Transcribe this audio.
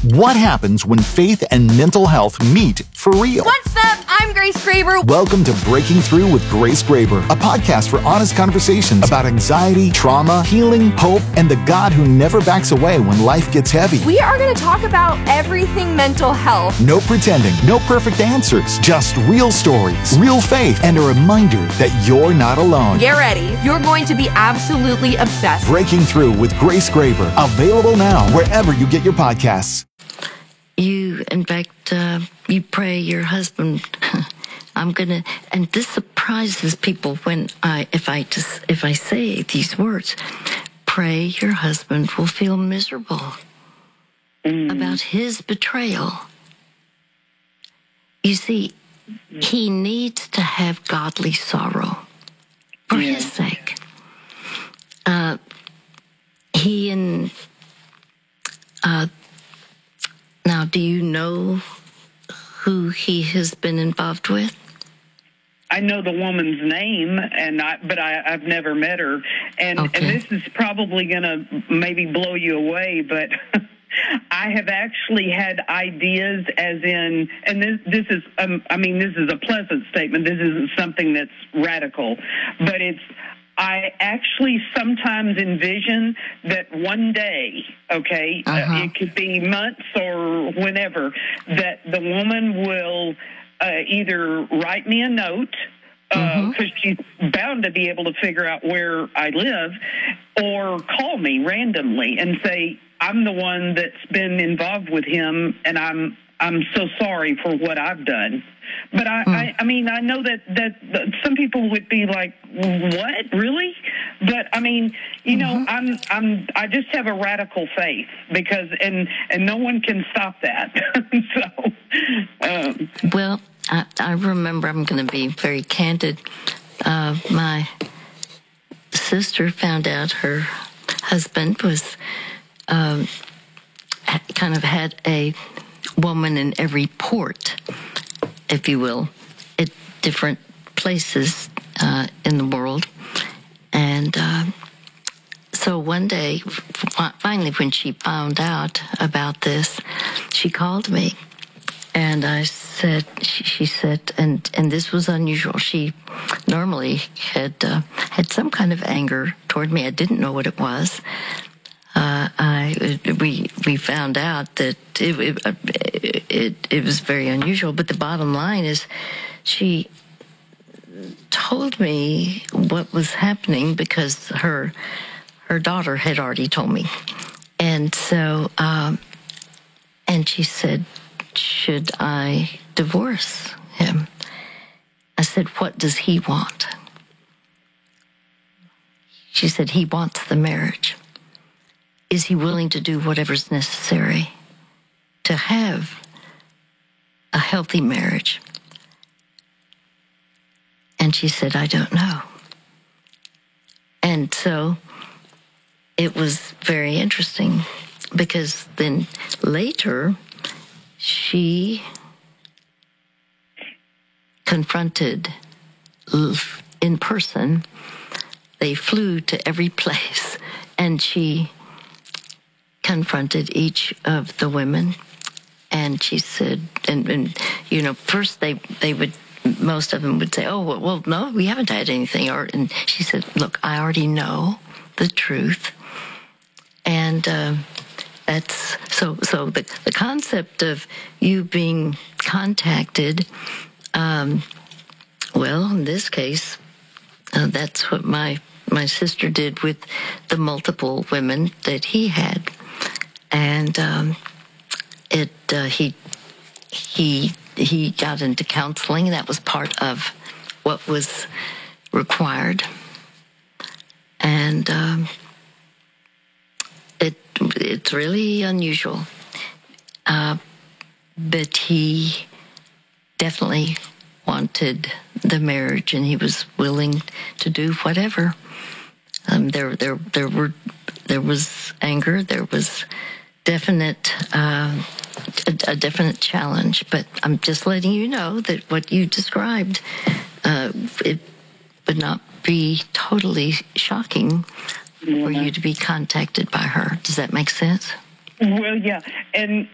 What happens when faith and mental health meet for real? What's up? I'm Grace Graber. Welcome to Breaking Through with Grace Graber, a podcast for honest conversations about anxiety, trauma, healing, hope, and the God who never backs away when life gets heavy. We are going to talk about everything mental health. No pretending, no perfect answers, just real stories, real faith, and a reminder that you're not alone. Get ready. You're going to be absolutely obsessed. Breaking Through with Grace Graber, available now wherever you get your podcasts. You pray your husband. And this surprises people if I say these words. Pray your husband will feel miserable about his betrayal. You see, he needs to have godly sorrow for his sake. Now, do you know who he has been involved with? I know the woman's name, but I've never met her. And this is probably going to maybe blow you away, but I have actually had ideas as in, and this is a pleasant statement. This isn't something that's radical, but I actually sometimes envision that one day, it could be months or whenever, that the woman will either write me a note, because she's bound to be able to figure out where I live, or call me randomly and say, I'm the one that's been involved with him, and I'm so sorry for what I've done. But I know that some people would be like, "What, really?" But I just have a radical faith because no one can stop that. Well, I remember. I'm going to be very candid. My sister found out her husband was kind of had a woman in every port, if you will, at different places in the world. And so one day, finally, when she found out about this, she called me. And she said, and this was unusual. She normally had some kind of anger toward me. I didn't know what it was. We found out that it was very unusual. But the bottom line is, she told me what was happening because her daughter had already told me, and so and she said, should I divorce him? I said, what does he want? She said, he wants the marriage. Is he willing to do whatever's necessary to have a healthy marriage? And she said, I don't know. And so it was very interesting because then later she confronted in person. They flew to every place, and she confronted each of the women, and she said, and first they would, most of them would say, oh, well, no, we haven't had anything. And she said, look, I already know the truth. And that's so the concept of you being contacted, well, in this case, that's what my sister did with the multiple women that he had. And he got into counseling. That was part of what was required. And it's really unusual. But he definitely wanted the marriage, and he was willing to do whatever. There was anger. There was a definite challenge. But I'm just letting you know that what you described, it would not be totally shocking for you to be contacted by her. Does that make sense? Well, yeah, and